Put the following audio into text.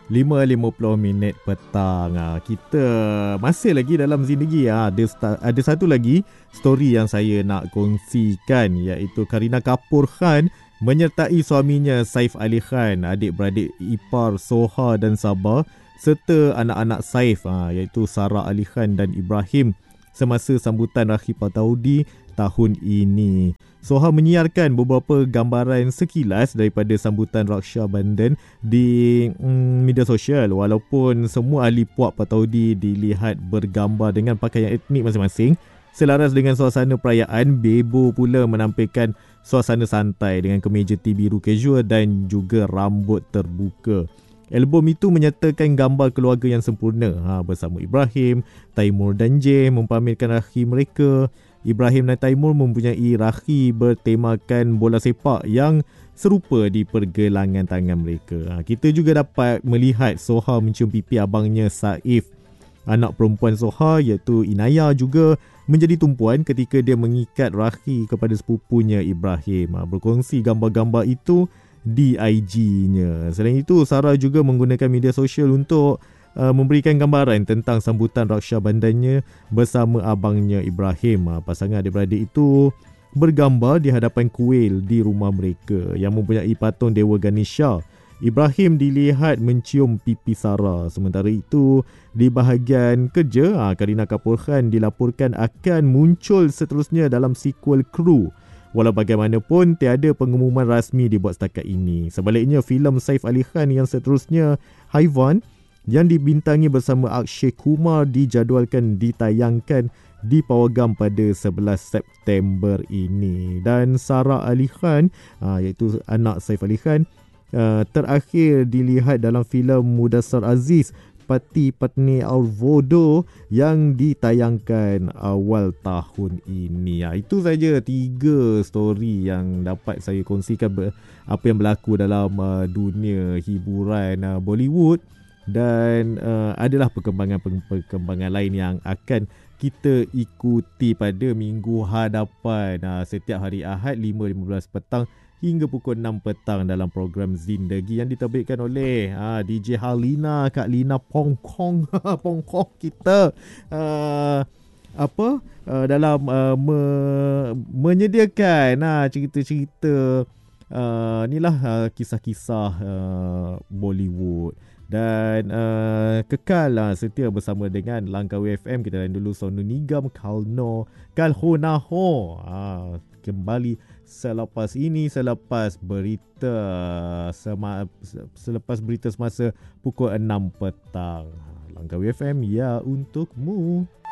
5.50 petang. Kita masih lagi dalam Zindagi. Ada satu lagi story yang saya nak kongsikan, iaitu Kareena Kapoor Khan menyertai suaminya Saif Ali Khan, adik-beradik ipar Soha dan Sabah, serta anak-anak Saif iaitu Sarah Ali Khan dan Ibrahim semasa sambutan Rakhir Pataudi tahun ini. Soha menyiarkan beberapa gambaran sekilas daripada sambutan Raksha Bandhan di media sosial, walaupun semua ahli puak Pataudi dilihat bergambar dengan pakaian etnik masing-masing. Selaras dengan suasana perayaan, Bebo pula menampilkan suasana santai dengan kemeja tee biru casual dan juga rambut terbuka. Album itu menyertakan gambar keluarga yang sempurna bersama Ibrahim, Taimur dan Jem mempamerkan rakhir mereka. Ibrahim dan Taimur mempunyai rakhir bertemakan bola sepak yang serupa di pergelangan tangan mereka. Kita juga dapat melihat Soha mencium pipi abangnya Saif. Anak perempuan Soha iaitu Inaya juga menjadi tumpuan ketika dia mengikat rakhir kepada sepupunya Ibrahim. Berkongsi gambar-gambar itu di IG-nya. Selain itu, Sarah juga menggunakan media sosial untuk memberikan gambaran tentang sambutan Raksha Bandhannya bersama abangnya Ibrahim. Pasangan adik-beradik itu bergambar di hadapan kuil di rumah mereka yang mempunyai patung Dewa Ganesha. Ibrahim dilihat mencium pipi Sarah. Sementara itu, di bahagian kerja, Kareena Kapoor Khan dilaporkan akan muncul seterusnya dalam sequel Crew. Walau bagaimanapun, tiada pengumuman rasmi dibuat setakat ini. Sebaliknya, filem Saif Ali Khan yang seterusnya, Haivan, yang dibintangi bersama Akshay Kumar dijadualkan ditayangkan di Pawagam pada 11 September ini. Dan Sarah Ali Khan, iaitu anak Saif Ali Khan, terakhir dilihat dalam filem Mudassar Aziz, Pati Patni Alvodo, yang ditayangkan awal tahun ini. Itu saja 3 story yang dapat saya kongsikan apa yang berlaku dalam dunia hiburan Bollywood. Dan adalah perkembangan lain yang akan kita ikuti pada minggu hadapan, setiap hari Ahad 5.15 petang hingga pukul 6 petang dalam program Zindagi yang diterbitkan oleh DJ Halina, Kak Lina Pongkong Pongkong kita dalam menyediakan cerita-cerita kisah-kisah Bollywood. Dan kekal setia bersama dengan Langkawi FM. Kita lain dulu Sonu Nigam Kalhonaho. Kembali selepas ini, selepas berita semasa pukul 6 petang. Langkawi FM, ya untukmu.